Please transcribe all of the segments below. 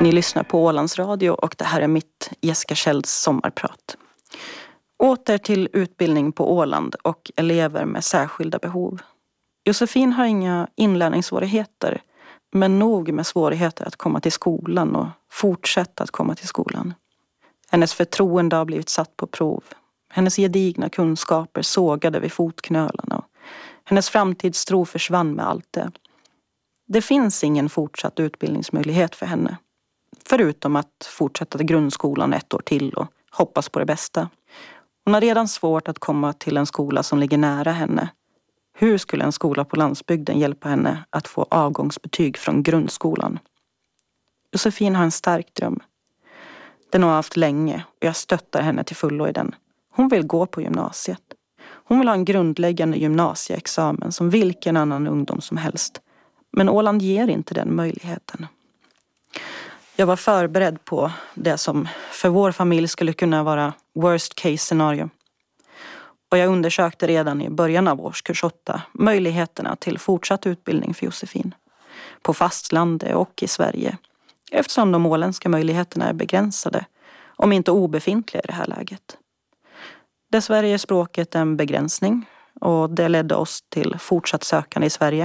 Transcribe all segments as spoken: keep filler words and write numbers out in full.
Ni lyssnar på Ålands Radio och det här är mitt Jessica Kjells sommarprat. Åter till utbildning på Åland och elever med särskilda behov. Josefin har inga inlärningssvårigheter, men nog med svårigheter att komma till skolan och fortsätta att komma till skolan. Hennes förtroende har blivit satt på prov. Hennes gedigna kunskaper sågade vid fotknölarna och hennes framtidstro försvann med allt det. Det finns ingen fortsatt utbildningsmöjlighet för henne. Förutom att fortsätta till grundskolan ett år till och hoppas på det bästa. Hon har redan svårt att komma till en skola som ligger nära henne. Hur skulle en skola på landsbygden hjälpa henne att få avgångsbetyg från grundskolan? Josefin har en stark dröm. Den har hon haft länge och jag stöttar henne till fullo i den. Hon vill gå på gymnasiet. Hon vill ha en grundläggande gymnasieexamen som vilken annan ungdom som helst. Men Åland ger inte den möjligheten. Jag var förberedd på det som för vår familj skulle kunna vara worst case scenario. Och jag undersökte redan i början av årskurs åtta möjligheterna till fortsatt utbildning för Josefin. På fastlandet och i Sverige. Eftersom de åländska möjligheterna är begränsade, om inte obefintliga i det här läget. Dessvärre är språket en begränsning och det ledde oss till fortsatt sökande i Sverige.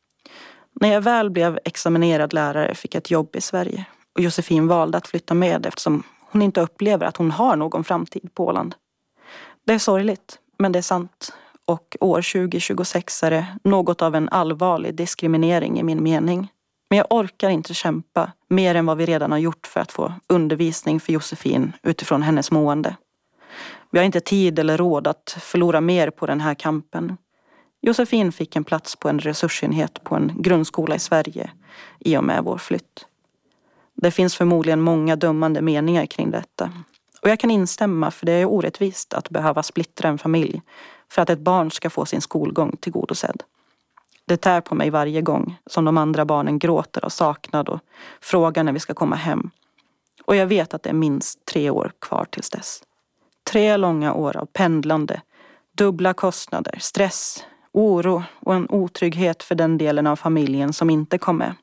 När jag väl blev examinerad lärare fick jag ett jobb i Sverige. Och Josefin valde att flytta med eftersom hon inte upplever att hon har någon framtid på Åland. Det är sorgligt, men det är sant. Och år tjugo tjugosex är det något av en allvarlig diskriminering i min mening. Men jag orkar inte kämpa mer än vad vi redan har gjort för att få undervisning för Josefin utifrån hennes mående. Vi har inte tid eller råd att förlora mer på den här kampen. Josefin fick en plats på en resursenhet på en grundskola i Sverige i och med vår flytt. Det finns förmodligen många dömande meningar kring detta. Och jag kan instämma för det är orättvist att behöva splittra en familj för att ett barn ska få sin skolgång tillgodosedd. Det tär på mig varje gång som de andra barnen gråter av saknad och frågar när vi ska komma hem. Och jag vet att det är minst tre år kvar tills dess. Tre långa år av pendlande, dubbla kostnader, stress, oro och en otrygghet för den delen av familjen som inte kom med.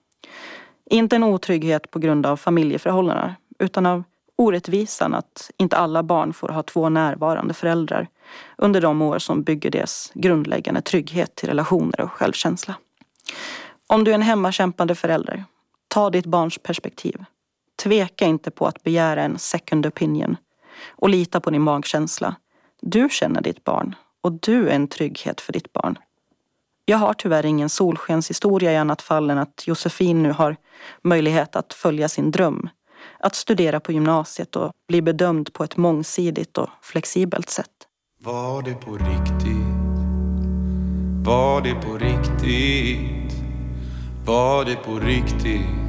Inte en otrygghet på grund av familjeförhållanden utan av orättvisan att inte alla barn får ha två närvarande föräldrar under de år som bygger deras grundläggande trygghet till relationer och självkänsla. Om du är en hemmakämpande förälder, ta ditt barns perspektiv. Tveka inte på att begära en second opinion och lita på din magkänsla. Du känner ditt barn och du är en trygghet för ditt barn. Jag har tyvärr ingen solskenshistoria i annat fall än att Josefin nu har möjlighet att följa sin dröm. Att studera på gymnasiet och bli bedömd på ett mångsidigt och flexibelt sätt. Var det på riktigt? Var det på riktigt? Var det på riktigt?